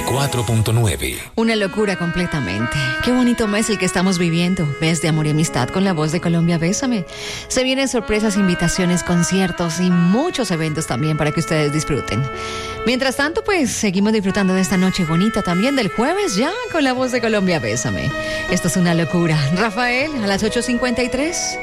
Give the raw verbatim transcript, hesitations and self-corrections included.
y cuatro punto nueve. Una locura completamente. Qué bonito mes el que estamos viviendo. Mes de amor y amistad con la voz de Colombia Bésame. Se vienen sorpresas, invitaciones, conciertos y muchos eventos también para que ustedes disfruten. Mientras tanto, pues seguimos disfrutando de esta noche bonita también del jueves ya con la voz de Colombia Bésame. Esto es una locura. Rafael, a las ocho cincuenta y tres.